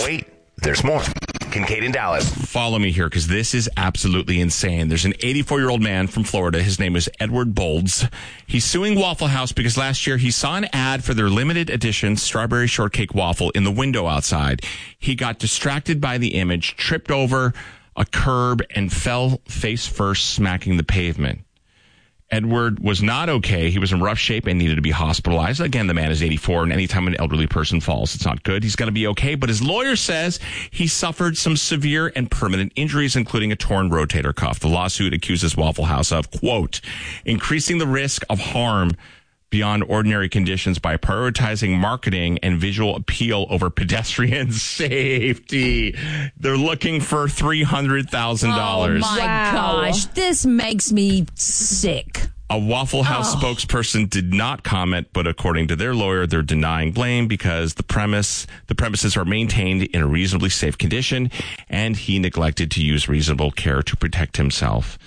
wait, there's more. Kincaid in Dallas. Follow me here because this is absolutely insane. There's an 84-year-old man from Florida. His name is Edward Bolds. He's suing Waffle House because last year he saw an ad for their limited edition strawberry shortcake waffle in the window outside. He got distracted by the image, tripped over a curb, and fell face first, smacking the pavement. Edward was not okay. He was in rough shape and needed to be hospitalized. Again, the man is 84, and anytime an elderly person falls, it's not good. He's going to be okay, but his lawyer says he suffered some severe and permanent injuries, including a torn rotator cuff. The lawsuit accuses Waffle House of, quote, increasing the risk of harm beyond ordinary conditions by prioritizing marketing and visual appeal over pedestrian safety. They're looking for $300,000. Oh, my gosh. This makes me sick. A Waffle House spokesperson did not comment, but according to their lawyer, they're denying blame because the premises are maintained in a reasonably safe condition, and he neglected to use reasonable care to protect himself.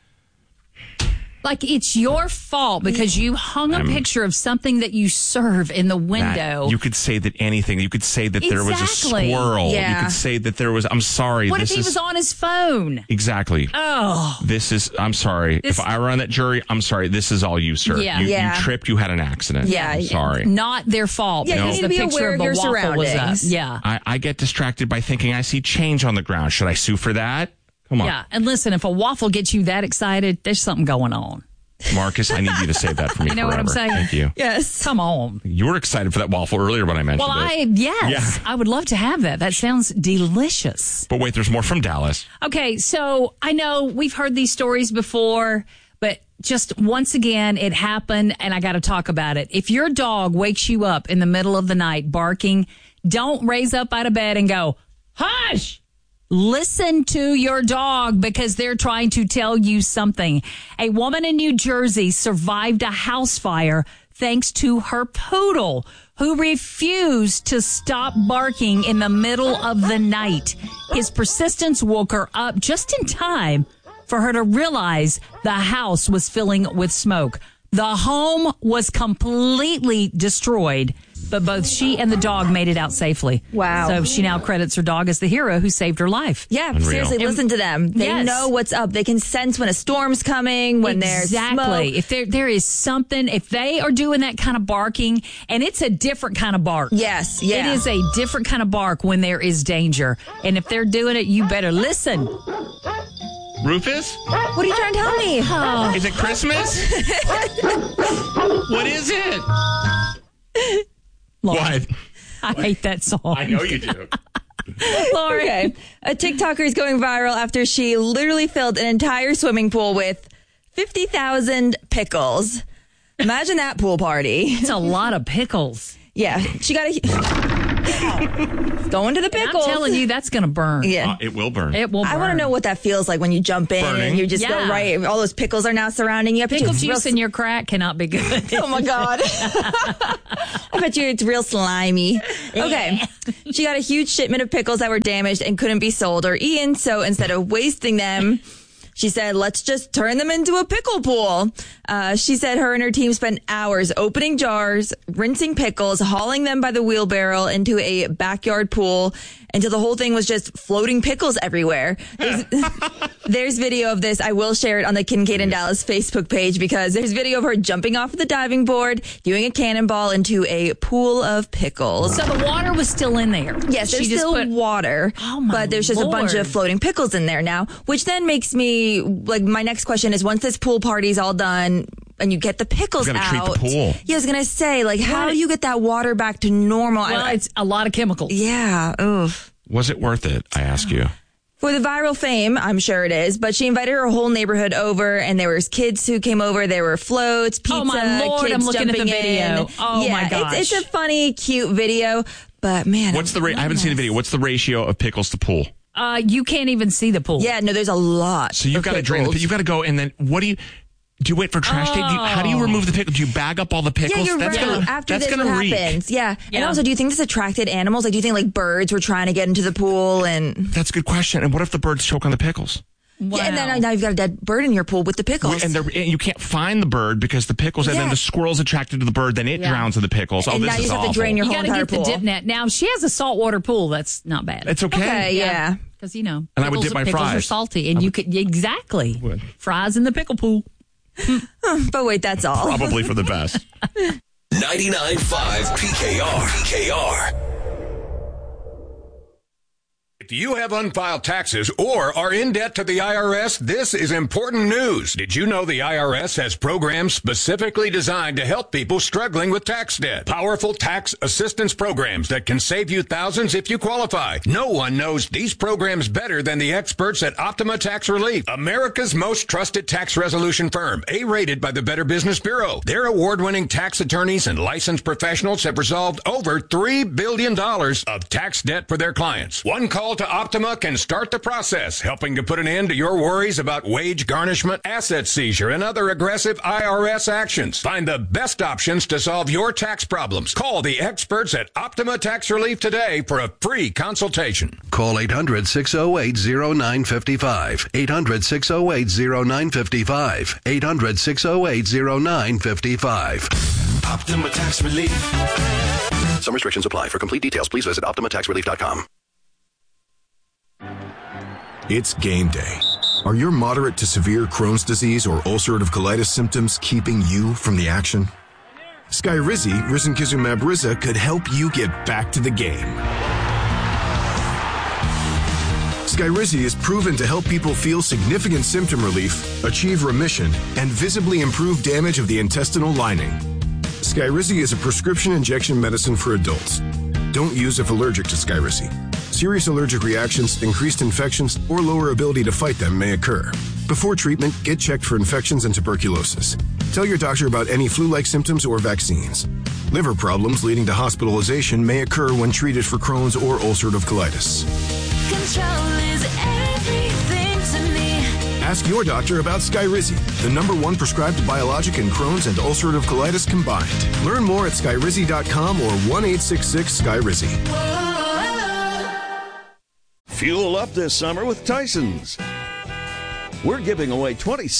Like, it's your fault because you hung a picture of something that you serve in the window. You could say that anything. You could say that there was a squirrel. Yeah. You could say that there was, I'm sorry. What if he was on his phone? Exactly. Oh. I'm sorry. If I were on that jury, I'm sorry. This is all you, sir. Yeah. You tripped. You had an accident. Yeah. I'm sorry. Not their fault. Yeah, because you need to be picture aware of of the your waffle was up. surroundings. Yeah. I get distracted by thinking I see change on the ground. Should I sue for that? Come on. Yeah. And listen, if a waffle gets you that excited, there's something going on. Marcus, I need you to save that for me. You know forever. what I'm saying? Thank you. Yes. Come on. You were excited for that waffle earlier when I mentioned it. Yes. I would love to have that. That sounds delicious. But wait, there's more from Dallas. Okay, so I know we've heard these stories before, but just once again, it happened, and I got to talk about it. If your dog wakes you up in the middle of the night barking, don't raise up out of bed and go, hush! Listen to your dog because they're trying to tell you something. A woman in New Jersey survived a house fire thanks to her poodle, who refused to stop barking in the middle of the night. His persistence woke her up just in time for her to realize the house was filling with smoke. The home was completely destroyed, but both she and the dog made it out safely. Wow. So she now credits her dog as the hero who saved her life. Yeah, Unreal. seriously, listen to them. They Yes. know what's up. They can sense when a storm's coming, when there's smoke. If there is something, if they are doing that kind of barking, and it's a different kind of bark. Yes, yeah. It is a different kind of bark when there is danger. And if they're doing it, you better listen. Rufus? What are you trying to tell me? Oh. Is it Christmas? What is it? Lord, What? I hate that song. I know you do. Lord. Okay. A TikToker is going viral after she literally filled an entire swimming pool with 50,000 pickles. Imagine that pool party. It's a lot of pickles. Yeah. She got going to the And pickles. I'm telling you, that's going to burn. Yeah. It will burn. It will burn. I want to know what that feels like when you jump in Burning. and you just Yeah. go right. All those pickles are now surrounding you. I bet Pickle you it's juice real- in your crack cannot be good. Oh my God. I bet you it's real slimy. Okay. She got a huge shipment of pickles that were damaged and couldn't be sold or eaten. So instead of wasting them, she said, let's just turn them into a pickle pool. She said her and her team spent hours opening jars, rinsing pickles, hauling them by the wheelbarrow into a backyard pool until the whole thing was just floating pickles everywhere. There's video of this. I will share it on the Kincaid and Dallas Facebook page because there's video of her jumping off the diving board, doing a cannonball into a pool of pickles. So the water was still in there. Yes, there's She just still put- water, Oh, my but there's just a bunch Lord. of floating pickles in there now, which then makes me, like, my next question is, once this pool party's all done and you get the pickles You gotta out. treat the pool. Yeah, I was going to say, like, how do you get that water back to normal? Well, it's a lot of chemicals. Yeah, oof. Was it worth it, I ask you? For the viral fame, I'm sure it is, but she invited her whole neighborhood over, and there was kids who came over. There were floats, pizza, Oh, my Lord, kids I'm looking at the jumping video. in. Oh, yeah, my gosh. It's a funny, cute video, but man. What's the I haven't seen the video. What's the ratio of pickles to pool? You can't even see the pool. Yeah, no, there's a lot. So you've got to drain the pickles. you've got to go, and then what do you wait for trash day? How do you remove the pickles? Do you bag up all the pickles? Yeah, you're that's right. Gonna, After that's this, gonna what reek. happens? Yeah. And Yeah. also, do you think this attracted animals? Like, do you think like birds were trying to get into the pool? And That's a good question. And what if the birds choke on the pickles? Wow. Yeah, and then now you've got a dead bird in your pool with the pickles. And you can't find the bird because the pickles, and then the squirrel's attracted to the bird, then it drowns in the pickles. And this now you is just have awful. to drain your You whole got to entire get the pool. dip net. Now, she has a saltwater pool. That's not bad. It's okay. Okay, yeah. Because, you know, And I would dip my pickles fries. are salty. And you could, exactly. Would. Fries in the pickle pool. But wait, that's all. Probably for the best. 99.5 PKR. If you have unfiled taxes or are in debt to the IRS, this is important news. Did you know the IRS has programs specifically designed to help people struggling with tax debt? Powerful tax assistance programs that can save you thousands if you qualify. No one knows these programs better than the experts at Optima Tax Relief, America's most trusted tax resolution firm, A-rated by the Better Business Bureau. Their award-winning tax attorneys and licensed professionals have resolved over $3 billion of tax debt for their clients. One call to Optima can start the process, helping to put an end to your worries about wage garnishment, asset seizure, and other aggressive IRS actions. Find the best options to solve your tax problems. Call the experts at Optima Tax Relief today for a free consultation. Call 800-608-0955. 800-608-0955. 800-608-0955. Optima Tax Relief. Some restrictions apply. For complete details, please visit OptimaTaxRelief.com. It's game day. Are your moderate to severe Crohn's disease or ulcerative colitis symptoms keeping you from the action? Skyrizi, risankizumab Riza, could help you get back to the game. Skyrizi is proven to help people feel significant symptom relief, achieve remission, and visibly improve damage of the intestinal lining. Skyrizi is a prescription injection medicine for adults. Don't use if allergic to Skyrizi. Serious allergic reactions, increased infections, or lower ability to fight them may occur. Before treatment, get checked for infections and tuberculosis. Tell your doctor about any flu-like symptoms or vaccines. Liver problems leading to hospitalization may occur when treated for Crohn's or ulcerative colitis. Control is everything to me. Ask your doctor about Skyrizi, the #1 prescribed biologic in Crohn's and ulcerative colitis combined. Learn more at skyrizi.com or 1-866-SKYRIZI. Fuel up this summer with Tyson's. We're giving away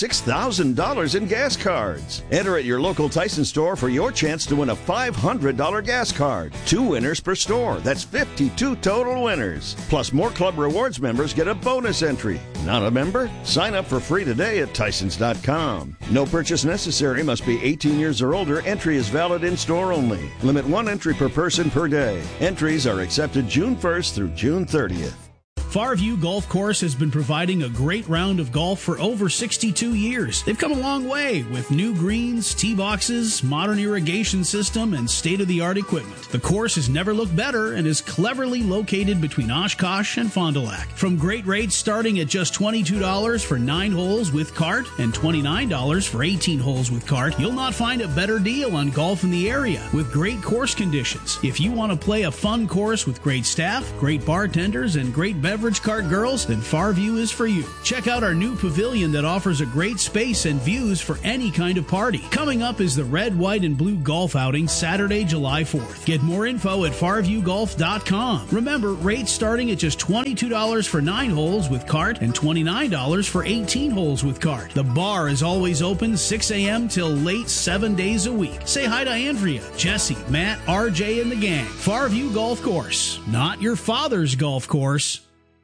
$26,000 in gas cards. Enter at your local Tyson store for your chance to win a $500 gas card. 2 winners per store. That's 52 total winners. Plus, more Club Rewards members get a bonus entry. Not a member? Sign up for free today at Tysons.com. No purchase necessary. Must be 18 years or older. Entry is valid in store only. Limit 1 entry per person per day. Entries are accepted June 1st through June 30th. Farview Golf Course has been providing a great round of golf for over 62 years. They've come a long way with new greens, tee boxes, modern irrigation system, and state-of-the-art equipment. The course has never looked better and is cleverly located between Oshkosh and Fond du Lac. From great rates starting at just $22 for 9 holes with cart and $29 for 18 holes with cart, you'll not find a better deal on golf in the area with great course conditions. If you want to play a fun course with great staff, great bartenders, and great beverage cart girls, then Farview is for you. Check out our new pavilion that offers a great space and views for any kind of party. Coming up is the Red, White, and Blue Golf Outing Saturday, July 4th. Get more info at farviewgolf.com. Remember, rates starting at just $22 for 9 holes with cart and $29 for 18 holes with cart. The bar is always open 6 a.m. till late 7 days a week. Say hi to Andrea, Jesse, Matt, RJ, and the gang. Farview Golf Course, not your father's golf course.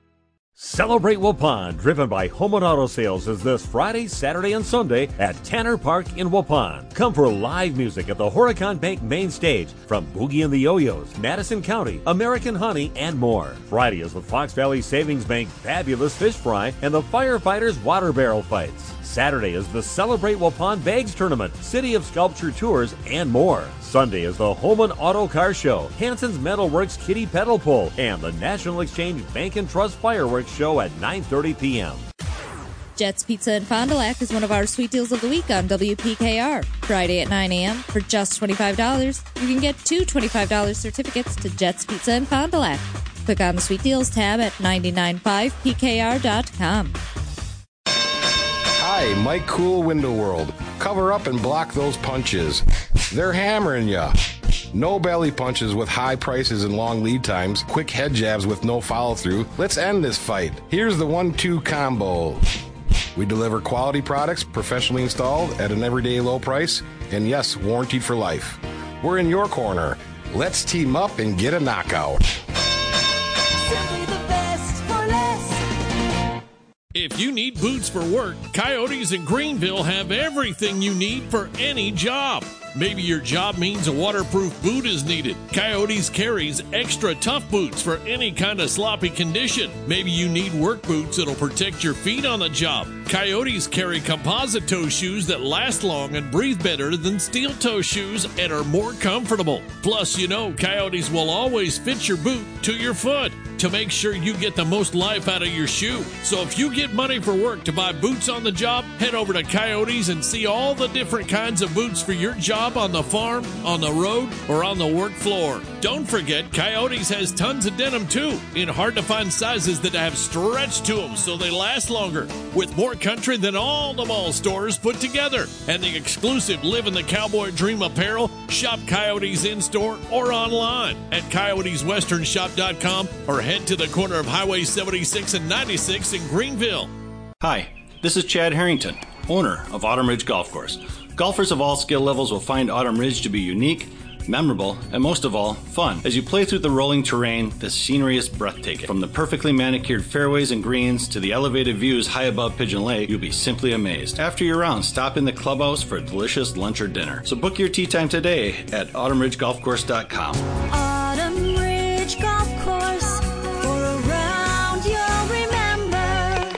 Celebrate Waupun, driven by Home and Auto Sales, is this Friday, Saturday, and Sunday at Tanner Park in Waupun. Come for live music at the Horicon Bank main stage from Boogie and the Yo-Yos, Madison County, American Honey, and more. Friday is with Fox Valley Savings Bank Fabulous Fish Fry and the Firefighters Water Barrel Fights. Saturday is the Celebrate Waupun Bags Tournament, City of Sculpture Tours, and more. Sunday is the Holman Auto Car Show, Hanson's Metalworks Kitty Pedal Pull, and the National Exchange Bank and Trust Fireworks Show at 9:30 p.m. Jets Pizza in Fond du Lac is one of our sweet deals of the week on WPKR. Friday at 9 a.m. for just $25, you can get 2 $25 certificates to Jets Pizza in Fond du Lac. Click on the Sweet Deals tab at 995pkr.com. Hi, Mike Cool, Window World. Cover up and block those punches. They're hammering ya. No belly punches with high prices and long lead times. Quick head jabs with no follow-through. Let's end this fight. Here's the 1-2 combo. We deliver quality products professionally installed at an everyday low price, and yes, warranted for life. We're in your corner. Let's team up and get a knockout. Simply the best for less. If you need boots for work, Coyotes in Greenville have everything you need for any job. Maybe your job means a waterproof boot is needed. Coyotes carries extra tough boots for any kind of sloppy condition. Maybe you need work boots that'll protect your feet on the job. Coyotes carry composite toe shoes that last long and breathe better than steel toe shoes and are more comfortable. Plus, you know, Coyotes will always fit your boot to your foot to make sure you get the most life out of your shoe. So if you get money for work to buy boots on the job, head over to Coyotes and see all the different kinds of boots for your job on the farm, on the road, or on the work floor. Don't forget, Coyotes has tons of denim too, in hard-to-find sizes that have stretch to them so they last longer, with more country than all the mall stores put together. And the exclusive Live in the Cowboy Dream apparel, shop Coyotes in-store or online at coyoteswesternshop.com or head to the corner of Highway 76 and 96 in Greenville. Hi, this is Chad Harrington, owner of Autumn Ridge Golf Course. Golfers of all skill levels will find Autumn Ridge to be unique, memorable, and most of all, fun. As you play through the rolling terrain, the scenery is breathtaking. From the perfectly manicured fairways and greens to the elevated views high above Pigeon Lake, you'll be simply amazed. After your round, stop in the clubhouse for a delicious lunch or dinner. So book your tee time today at autumnridgegolfcourse.com. Autumn Ridge Golf Course. For a round you'll remember.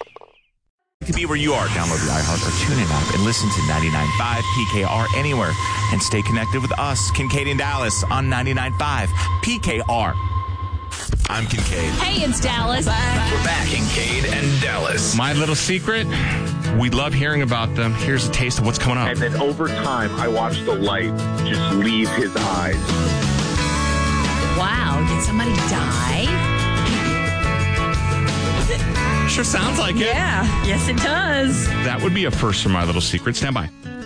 To be where you are, download the iHeart or TuneIn app and listen to 99.5 PKR anywhere. And stay connected with us, Kincaid and Dallas, on 99.5 PKR. I'm Kincaid. Hey, it's Dallas. We're back, Kincaid and Dallas. My little secret, we love hearing about them. Here's a taste of what's coming up. And then over time, I watched the light just leave his eyes. Wow, did somebody die? Sure sounds like it. Yeah, yes it does. That would be a first for My Little Secret. Stand by.